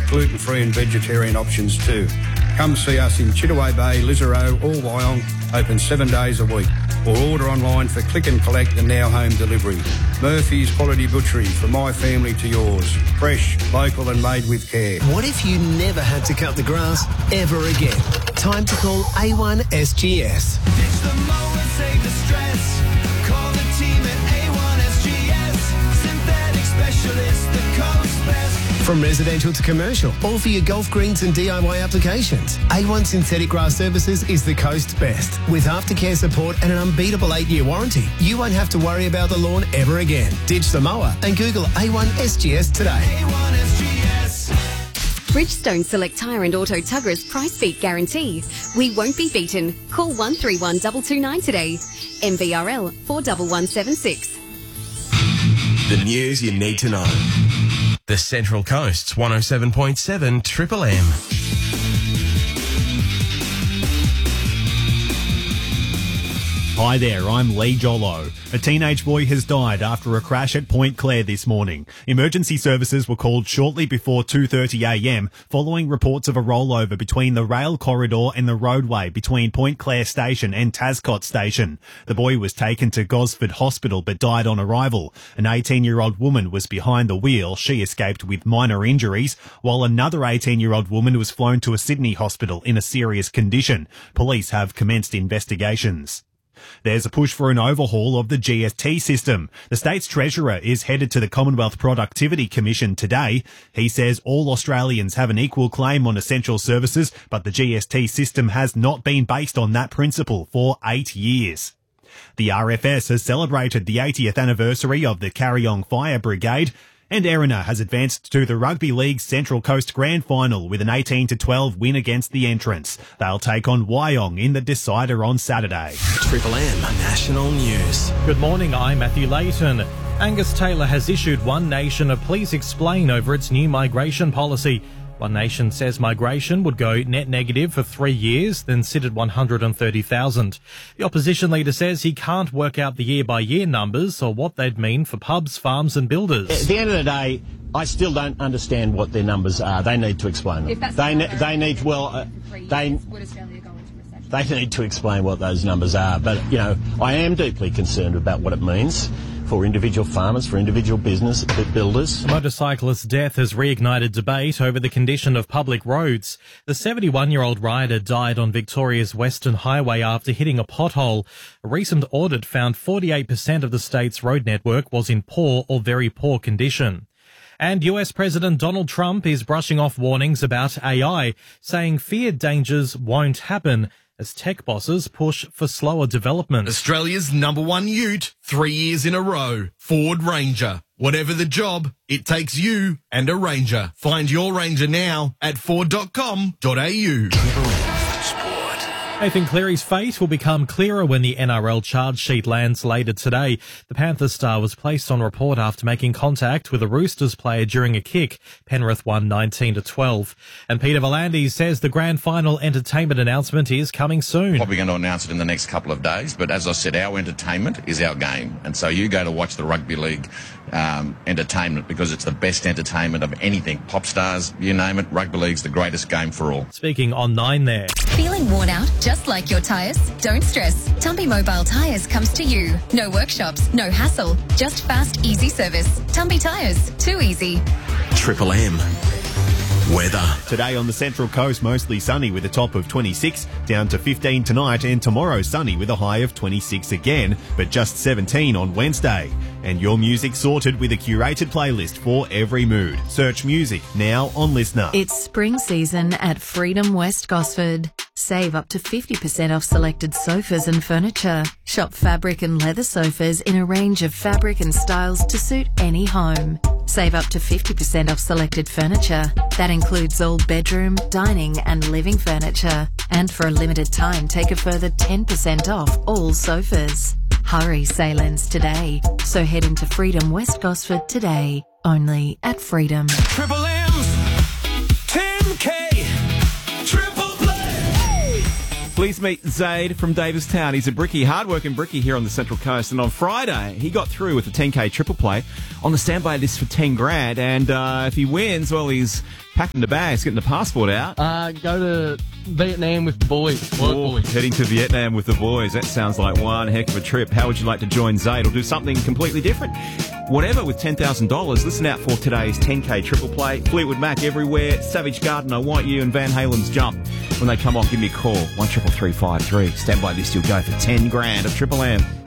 gluten-free and vegetarian options too. Come see us in Chittaway Bay, Lisarow or Wyong, open 7 days a week. Or order online for click and collect and now home delivery. Murphy's Quality Butchery, from my family to yours. Fresh, local and made with care. What if you never had to cut the grass ever again? Time to call A1 SGS. Ditch the mower, save the stress. Call the team at A1 SGS. Synthetic specialist, the coast best. From residential to commercial, all for your golf greens and DIY applications. A1 Synthetic Grass Services is the coast's best. With aftercare support and an unbeatable 8-year warranty, you won't have to worry about the lawn ever again. Ditch the mower and Google A1 SGS today. A1 SGS. Bridgestone Select Tyre and Auto Tugger's price beat guarantee. We won't be beaten. Call 131 229 today. MVRL 41176. The news you need to know. The Central Coast's 107.7 Triple M. Hi there, I'm Lee Jollo. A teenage boy has died after a crash at Point Clare this morning. Emergency services were called shortly before 2:30am following reports of a rollover between the rail corridor and the roadway between Point Clare Station and Tascott Station. The boy was taken to Gosford Hospital but died on arrival. An 18-year-old woman was behind the wheel. She escaped with minor injuries, while another 18-year-old woman was flown to a Sydney hospital in a serious condition. Police have commenced investigations. There's a push for an overhaul of the GST system. The state's treasurer is headed to the Commonwealth Productivity Commission today. He says all Australians have an equal claim on essential services, but the GST system has not been based on that principle for 8 years. The RFS has celebrated the 80th anniversary of the Carryong Fire Brigade. And Erina has advanced to the Rugby League Central Coast Grand Final with an 18-12 win against the entrants. They'll take on Wyong in the decider on Saturday. Triple M National News. Good morning, I'm Matthew Layton. Angus Taylor has issued One Nation a please explain over its new migration policy. One Nation says migration would go net negative for 3 years, then sit at 130,000. The opposition leader says he can't work out the year-by-year numbers or what they'd mean for pubs, farms and builders. At the end of the day, I still don't understand what their numbers are. They need to explain them. They need to explain what those numbers are. But, you know, I am deeply concerned about what it means for individual farmers, for individual business builders. A motorcyclist's death has reignited debate over the condition of public roads. The 71-year-old rider died on Victoria's Western Highway after hitting a pothole. A recent audit found 48% of the state's road network was in poor or very poor condition. And US President Donald Trump is brushing off warnings about AI, saying feared dangers won't happen as tech bosses push for slower development. Australia's #1 ute, 3 years in a row, Ford Ranger. Whatever the job, it takes you and a Ranger. Find your Ranger now at ford.com.au. Nathan Cleary's fate will become clearer when the NRL charge sheet lands later today. The Panthers star was placed on report after making contact with a Roosters player during a kick. Penrith won 19-12. And Peter V'landys says the grand final entertainment announcement is coming soon. Probably going to announce it in the next couple of days, but as I said, our entertainment is our game. And so you go to watch the Rugby League entertainment because it's the best entertainment of anything. Pop stars, you name it, Rugby League's the greatest game for all. Speaking on 9 there. Feeling worn out just like your tyres? Don't stress. Tumpy Mobile Tyres comes to you. No workshops, no hassle, just fast, easy service. Tumpy Tyres, too easy. Triple M. Weather. Today on the Central Coast, mostly sunny with a top of 26, down to 15 tonight, and tomorrow sunny with a high of 26 again, but just 17 on Wednesday. And your music sorted with a curated playlist for every mood. Search music now on Listener. It's spring season at Freedom West Gosford. Save up to 50% off selected sofas and furniture. Shop fabric and leather sofas in a range of fabric and styles to suit any home. Save up to 50% off selected furniture. That includes all bedroom, dining and living furniture. And for a limited time, take a further 10% off all sofas. Hurry, sale ends today. So head into Freedom West Gosford today. Only at Freedom. Triple M's 10K Triple Play. Please meet Zaid from Davistown. He's a brickie, hard-working brickie here on the Central Coast. And on Friday, he got through with a 10K triple play on the standby list for 10 grand. And if he wins, well, he's packing the bags, getting the passport out. Go to Vietnam with the boys. Heading to Vietnam with the boys. That sounds like one heck of a trip. How would you like to join Zaid or do something completely different? Whatever with $10,000. Listen out for today's 10K triple play. Fleetwood Mac everywhere. Savage Garden, I Want You, and Van Halen's Jump. When they come on, give me a call. 133353. Standby list, you'll go for 10 grand of Triple M.